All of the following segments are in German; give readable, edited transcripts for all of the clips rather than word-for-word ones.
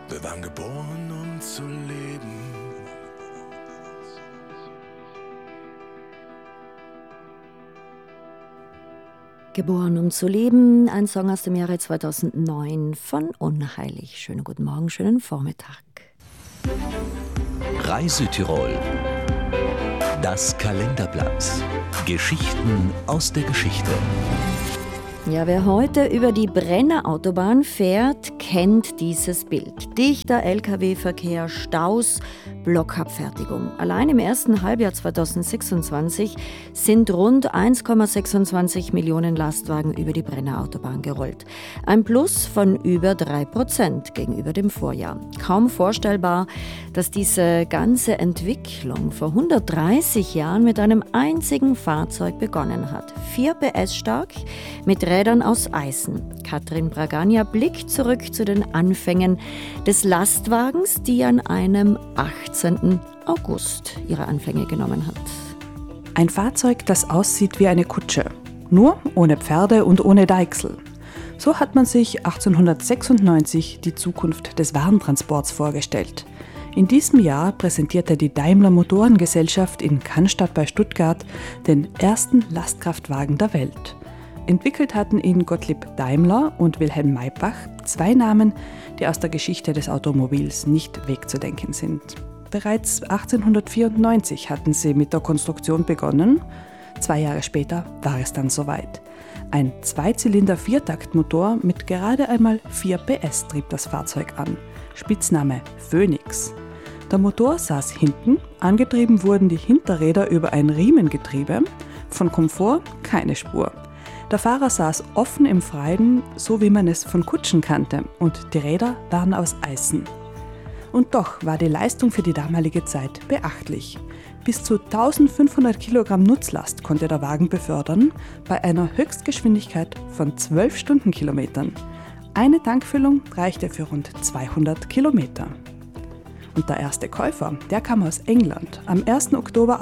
Wir waren geboren, um zu leben. Geboren, um zu leben, ein Song aus dem Jahre 2009 von Unheilig. Schönen guten Morgen, schönen Vormittag. Reise-Tirol. Das Kalenderblatt. Geschichten aus der Geschichte. Ja, wer heute über die Brenner Autobahn fährt, kennt dieses Bild. Dichter Lkw-Verkehr, Staus, Blockabfertigung. Allein im ersten Halbjahr 2026 sind rund 1,26 Millionen Lastwagen über die Brenner Autobahn gerollt. Ein Plus von über 3% gegenüber dem Vorjahr. Kaum vorstellbar, dass diese ganze Entwicklung vor 130 Jahren mit einem einzigen Fahrzeug begonnen hat. 4 PS stark, mit Rädern aus Eisen. Katrin Bragagna blickt zurück zu den Anfängen des Lastwagens, die an einem 18. August ihre Anfänge genommen hat. Ein Fahrzeug, das aussieht wie eine Kutsche, nur ohne Pferde und ohne Deichsel. So hat man sich 1896 die Zukunft des Warentransports vorgestellt. In diesem Jahr präsentierte die Daimler Motorengesellschaft in Cannstatt bei Stuttgart den ersten Lastkraftwagen der Welt. Entwickelt hatten ihn Gottlieb Daimler und Wilhelm Maybach, 2 Namen, die aus der Geschichte des Automobils nicht wegzudenken sind. Bereits 1894 hatten sie mit der Konstruktion begonnen. 2 Jahre später war es dann soweit. Ein Zweizylinder-Viertaktmotor mit gerade einmal 4 PS trieb das Fahrzeug an. Spitzname Phoenix. Der Motor saß hinten, angetrieben wurden die Hinterräder über ein Riemengetriebe, von Komfort keine Spur. Der Fahrer saß offen im Freien, so wie man es von Kutschen kannte, und die Räder waren aus Eisen. Und doch war die Leistung für die damalige Zeit beachtlich. Bis zu 1500 Kilogramm Nutzlast konnte der Wagen befördern, bei einer Höchstgeschwindigkeit von 12 Stundenkilometern. Eine Tankfüllung reichte für rund 200 Kilometer. Und der erste Käufer, der kam aus England. Am 1. Oktober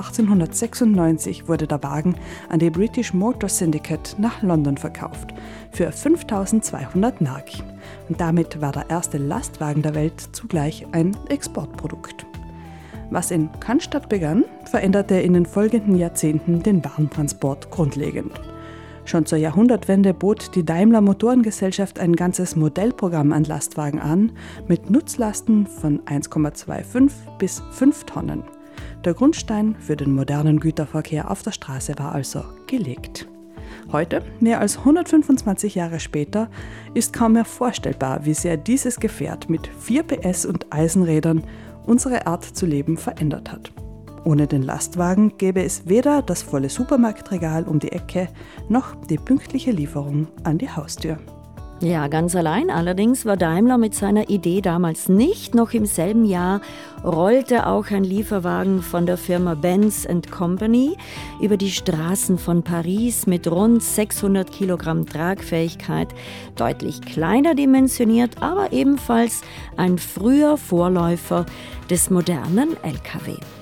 1896 wurde der Wagen an die British Motor Syndicate nach London verkauft, für 5.200 Mark. Und damit war der erste Lastwagen der Welt zugleich ein Exportprodukt. Was in Cannstatt begann, veränderte in den folgenden Jahrzehnten den Warentransport grundlegend. Schon zur Jahrhundertwende bot die Daimler Motorengesellschaft ein ganzes Modellprogramm an Lastwagen an, mit Nutzlasten von 1,25 bis 5 Tonnen. Der Grundstein für den modernen Güterverkehr auf der Straße war also gelegt. Heute, mehr als 125 Jahre später, ist kaum mehr vorstellbar, wie sehr dieses Gefährt mit 4 PS und Eisenrädern unsere Art zu leben verändert hat. Ohne den Lastwagen gäbe es weder das volle Supermarktregal um die Ecke, noch die pünktliche Lieferung an die Haustür. Ja, ganz allein allerdings war Daimler mit seiner Idee damals nicht. Noch im selben Jahr rollte auch ein Lieferwagen von der Firma Benz & Company über die Straßen von Paris mit rund 600 Kilogramm Tragfähigkeit, deutlich kleiner dimensioniert, aber ebenfalls ein früher Vorläufer des modernen Lkw.